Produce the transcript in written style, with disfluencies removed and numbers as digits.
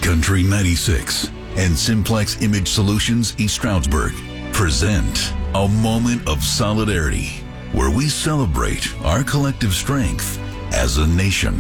Country 96 and Simplex Image Solutions East Stroudsburg present a moment of solidarity where we celebrate our collective strength as a nation.